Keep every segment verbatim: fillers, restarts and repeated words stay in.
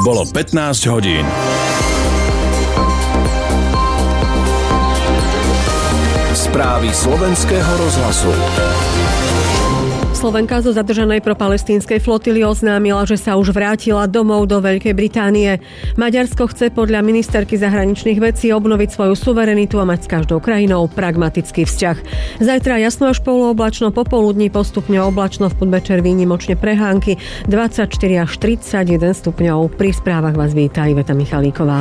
Bolo pätnásť hodín. Správy slovenského rozhlasu. Slovenka zo zadržanej propalestínskej flotily oznámila, že sa už vrátila domov do Veľkej Británie. Maďarsko chce podľa ministerky zahraničných vecí obnoviť svoju suverenitu a mať s každou krajinou pragmatický vzťah. Zajtra jasno až polooblačno, popoludní postupne oblačno, v podvečer výnimočne prehánky, dvadsaťštyri až tridsaťjeden stupňov. Pri správach vás víta Iveta Michalíková.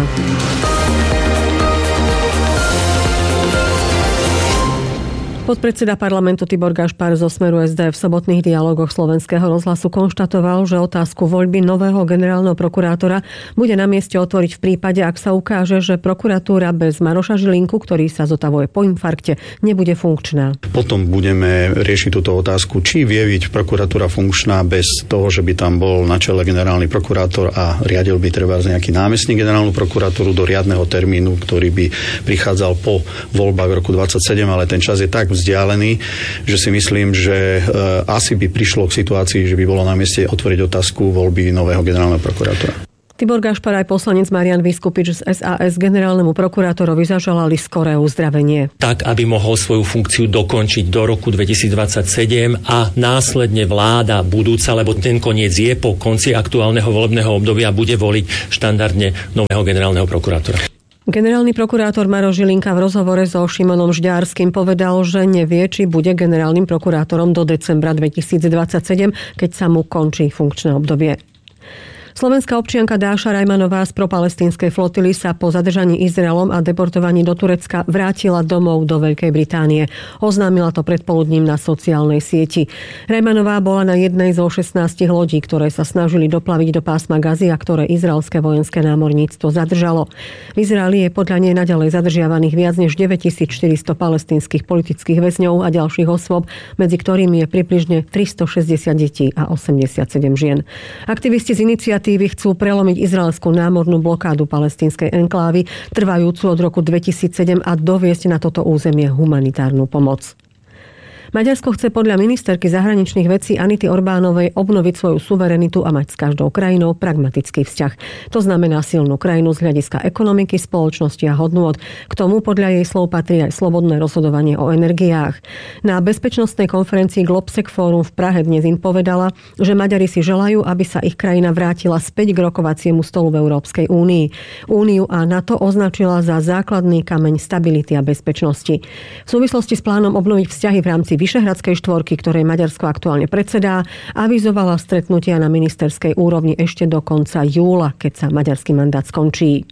Podpredseda parlamentu Tibor Gašpar zo Smeru es dé v sobotných dialógoch slovenského rozhlasu konštatoval, že otázku voľby nového generálneho prokurátora bude na mieste otvoriť v prípade, ak sa ukáže, že prokuratúra bez Maroša Žilinku, ktorý sa zotavuje po infarkte, nebude funkčná. Potom budeme riešiť túto otázku, či vie byť prokuratúra funkčná bez toho, že by tam bol na čele generálny prokurátor a riadil by treba nejaký námestník generálnu prokuratúru do riadneho termínu, ktorý by prichádzal po voľbách v roku dvadsaťsedem, ale ten čas je tak vzdialený, že si myslím, že e, asi by prišlo k situácii, že by bolo na mieste otvoriť otázku voľby nového generálneho prokurátora. Tibor Gašpar aj poslanec Marian Vyskupič z es a es generálnemu prokurátorovi zaželali skoré uzdravenie. Tak, aby mohol svoju funkciu dokončiť do roku dvetisícdvadsaťsedem a následne vláda budúca, lebo ten koniec je po konci aktuálneho volebného obdobia, bude voliť štandardne nového generálneho prokurátora. Generálny prokurátor Maroš Žilinka v rozhovore so Šimonom Žďárskym povedal, že nevie, či bude generálnym prokurátorom do decembra dvetisícdvadsaťsedem, keď sa mu končí funkčné obdobie. Slovenská občianka Dáša Rajmanová z propalestínskej flotily sa po zadržaní Izraelom a deportovaní do Turecka vrátila domov do Veľkej Británie. Oznámila to predpoludním na sociálnej sieti. Rajmanová bola na jednej zo šestnástich lodí, ktoré sa snažili doplaviť do pásma Gazy a ktoré izraelské vojenské námorníctvo zadržalo. V Izraeli je podľa nej naďalej zadržiavaných viac než deväťtisícštyristo palestínskych politických väzňov a ďalších osôb, medzi ktorými je približne tristošesťdesiat detí a osemdesiatsedem žien. Aktivisti z iniciatívy chcú prelomiť izraelskú námornú blokádu palestínskej enklávy, trvajúcu od roku dvetisícsedem a doviesť na toto územie humanitárnu pomoc. Maďarsko chce podľa ministerky zahraničných vecí Anity Orbánovej obnoviť svoju suverenitu a mať s každou krajinou pragmatický vzťah. To znamená silnú krajinu z hľadiska ekonomiky, spoločnosti a hodnôt. K tomu podľa jej slov patrí aj slobodné rozhodovanie o energiách. Na bezpečnostnej konferencii Globsec Forum v Prahe dnes im povedala, že Maďari si želajú, aby sa ich krajina vrátila späť k rokovaciemu stolu v Európskej únii. Úniu a NATO označila za základný kameň stability a bezpečnosti. V súvislosti s plánom obnoviť vzťahy v rámci Vyšehradskej štvorky, ktorej Maďarsko aktuálne predsedá, avizovala stretnutia na ministerskej úrovni ešte do konca júla, keď sa maďarský mandát skončí.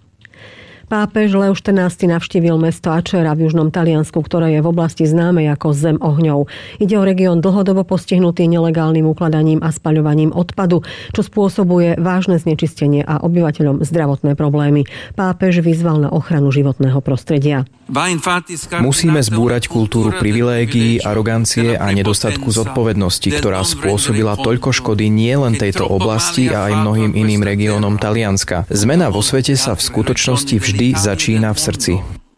Pápež Leo štrnásty navštívil mesto Ačera v južnom Taliansku, ktoré je v oblasti známej ako Zem ohňov. Ide o región dlhodobo postihnutý nelegálnym ukladaním a spaľovaním odpadu, čo spôsobuje vážne znečistenie a obyvateľom zdravotné problémy. Pápež vyzval na ochranu životného prostredia. Musíme zbúrať kultúru privilégií, arogancie a nedostatku zodpovednosti, ktorá spôsobila toľko škody nielen tejto oblasti a aj mnohým iným regiónom Talianska. Zmena vo svete sa v skutočnosti vždy začína v srdci.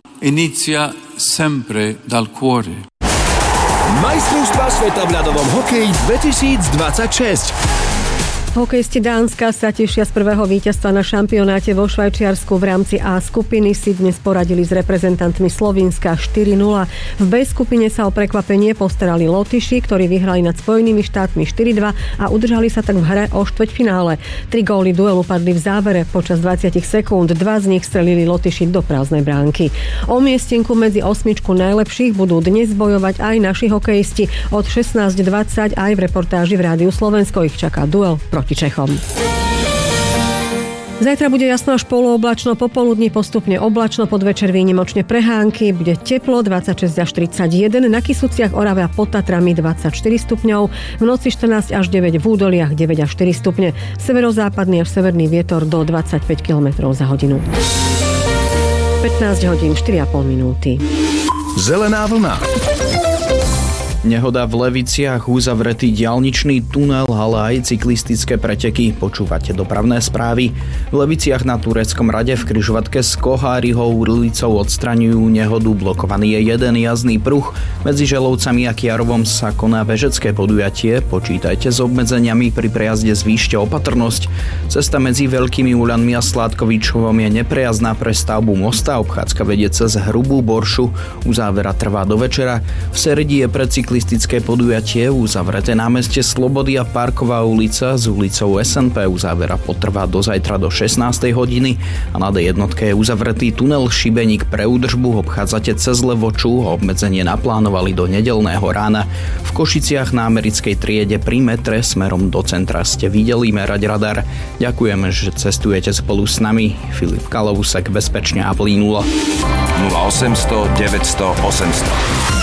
Majstrovstvá sveta v ľadovom hokeji dvetisícdvadsaťšesť. Hokejisti Dánska sa tešia z prvého víťazstva na šampionáte vo Švajčiarsku. V rámci A skupiny si dnes poradili s reprezentantmi Slovinska štyri nula. V B skupine sa o prekvapenie postarali Lotyši, ktorí vyhrali nad Spojenými štátmi štyri dva a udržali sa tak v hre o štvrťfinále. Tri góly duelu padli v závere počas dvadsať sekúnd. Dva z nich strelili Lotyši do prázdnej bránky. O miestenku medzi osmičku najlepších budú dnes bojovať aj naši hokejisti. Od šestnásť dvadsať aj v reportáži v Rádiu Slovensko ich čaká duel proti Čechom. Zajtra bude jasno až polooblačno, popoludní postupne oblačno, podvečer výnimočne prehánky, bude teplo dvadsaťšesť až tridsaťjeden, na Kysuciach, Orave a pod Tatrami dvadsaťštyri stupňov, v noci štrnásť až deväť, v údoliach deväť až štyri stupne, severozápadný až severný vietor do dvadsaťpäť kilometrov za hodinu. pätnásť hodín štyri a pol minúty. Zelená vlna. Nehoda v Leviciach, uzavretý diaľničný tunel, ale aj cyklistické preteky. Počúvate dopravné správy. V Leviciach na Tureckom rade v križovatke s Koháriho ulicou odstraňujú nehodu. Blokovaný je jeden jazdný pruh. Medzi Želovcami a Kiarovom sa koná bežecké podujatie. Počítajte s obmedzeniami pri prejazde, zvýšte opatrnosť. Cesta medzi Veľkými Úľanmi a Sládkovičovom je neprejazdná pre stavbu mosta. Obchádzka vedie cez Hrubú Boršu. Uzávera trvá do večera. V Seredi je pre cyklistické podujatie uzavreté námestie Slobody a Parková ulica s ulicou es en pé. Uzávera potrvá do zajtra do šestnástej hodiny a na dé jednotke je uzavretý tunel Šibeník pre údržbu. Obchádzate cez Levoču, obmedzenie naplánovali do nedeľného rána. V Košiciach na Americkej triede pri metre smerom do centra ste videli merať radar. Ďakujeme, že cestujete spolu s nami. Filip Kalovusek, bezpečne a plynulo. nula osemsto deväťsto osemsto